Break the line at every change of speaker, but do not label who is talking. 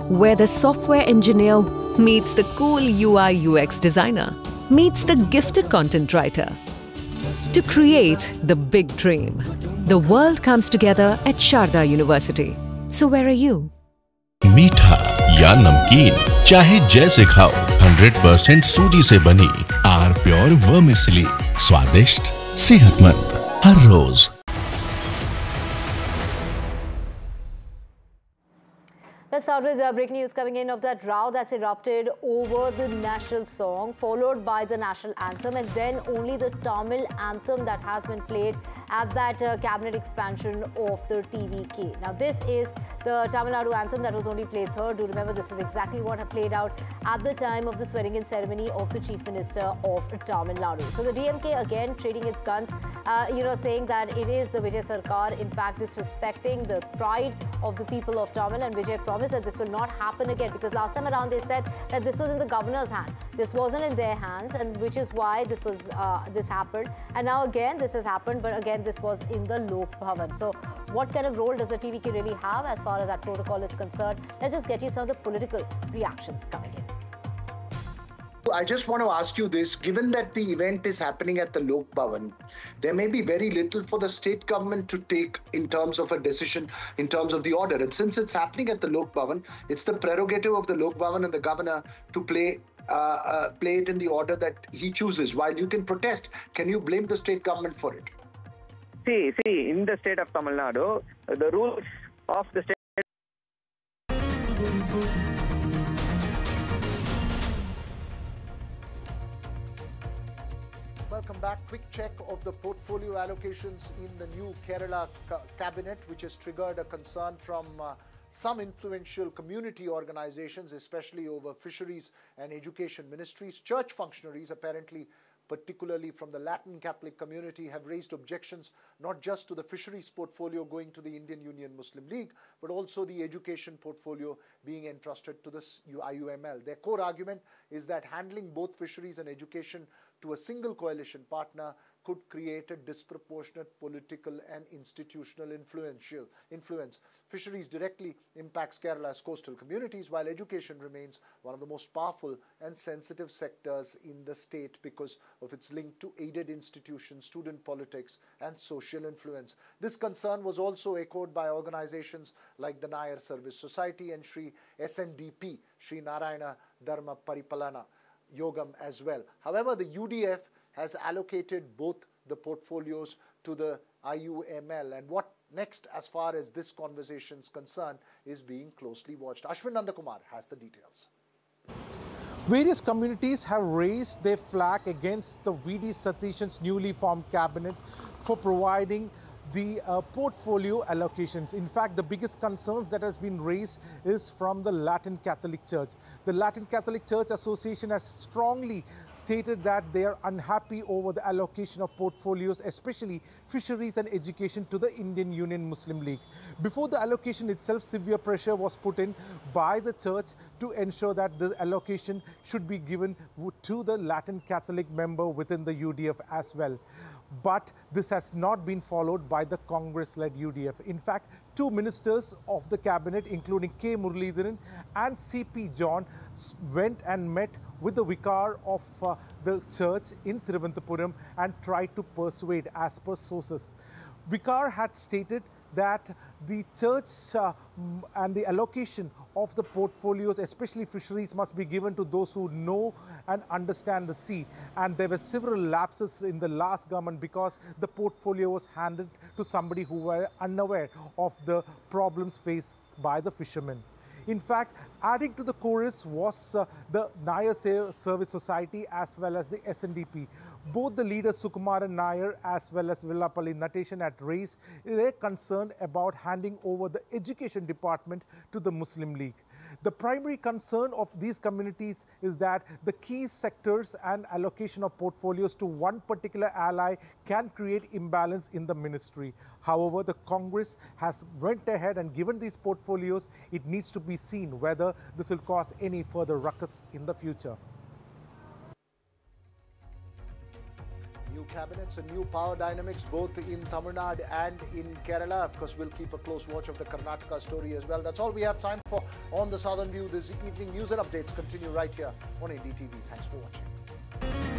where the software engineer meets the cool UI UX designer, meets the gifted content writer. To create the big dream, the world comes together at Sharda University. So where are you?
मीठा या नमकीन, चाहे जैसे खाओ, 100% सूजी से बनी are pure vermicelli, स्वादिष्ट, सेहतमंद हर रोज।
Let's start with breaking news coming in of that row that's erupted over the national song, followed by the national anthem, and then only the Tamil anthem that has been played at that cabinet expansion of the TVK. Now, this is the Tamil Nadu anthem that was only played third. Do remember, this is exactly what had played out at the time of the swearing-in ceremony of the Chief Minister of Tamil Nadu. So, the DMK again trading its guns, saying that it is the Vijay Sarkar, in fact, disrespecting the pride of the people of Tamil, and Vijay promised that this will not happen again, because last time around they said that this was in the governor's hand. This wasn't in their hands, and which is why this happened. And now again this has happened, but again this was in the Lok Bhavan. So what kind of role does the TVK really have as far as that protocol is concerned? Let's just get you some of the political reactions coming in.
I just want to ask you this, given that the event is happening at the Lok Bhavan, there may be very little for the state government to take in terms of a decision, in terms of the order. And since it's happening at the Lok Bhavan, it's the prerogative of the Lok Bhavan and the governor to play it in the order that he chooses. While you can protest, can you blame the state government for it?
See, in the state of Tamil Nadu, the rules of the state.
Welcome back. Quick check of the portfolio allocations in the new Kerala cabinet, which has triggered a concern from some influential community organizations, especially over fisheries and education ministries. Church functionaries, apparently particularly from the Latin Catholic community, have raised objections not just to the fisheries portfolio going to the Indian Union Muslim League, but also the education portfolio being entrusted to the IUML. Their core argument is that handling both fisheries and education to a single coalition partner could create a disproportionate political and institutional influence. Fisheries directly impacts Kerala's coastal communities, while education remains one of the most powerful and sensitive sectors in the state because of its link to aided institutions, student politics, and social influence. This concern was also echoed by organizations like the Nair Service Society and Sri SNDP, Sri Narayana Dharma Paripalana Yogam as well. However, the UDF has allocated both the portfolios to the IUML, and what next as far as this conversation is concerned is being closely watched. Ashwin Nandakumar has the details.
Various communities have raised their flag against the VD Satishan's newly formed cabinet for providing the portfolio allocations. In fact, the biggest concerns that has been raised is from the Latin Catholic Church. The Latin Catholic Church Association has strongly stated that they are unhappy over the allocation of portfolios, especially fisheries and education, to the Indian Union Muslim League. Before the allocation itself, severe pressure was put in by the church to ensure that the allocation should be given to the Latin Catholic member within the UDF as well. But this has not been followed by the Congress-led UDF. In fact, two ministers of the cabinet, including K. Muralidharan and C.P. John, went and met with the vicar of the church in Thiruvananthapuram and tried to persuade, as per sources. Vicar had stated that the church and the allocation of the portfolios, especially fisheries, must be given to those who know and understand the sea. And there were several lapses in the last government because the portfolio was handed to somebody who were unaware of the problems faced by the fishermen. In fact, adding to the chorus was the Nair Service Society as well as the SNDP. Both the leaders Sukumaran Nair as well as Vellapalli Nateshan had raised their concern about handing over the education department to the Muslim League. The primary concern of these communities is that the key sectors and allocation of portfolios to one particular ally can create imbalance in the ministry. However, the Congress has went ahead and given these portfolios. It needs to be seen whether this will cause any further ruckus in the future.
New cabinets and new power dynamics both in Tamil Nadu and in Kerala. Of course, we'll keep a close watch of the Karnataka story as well. That's all we have time for on the Southern View this evening. News and updates continue right here on NDTV. Thanks for watching.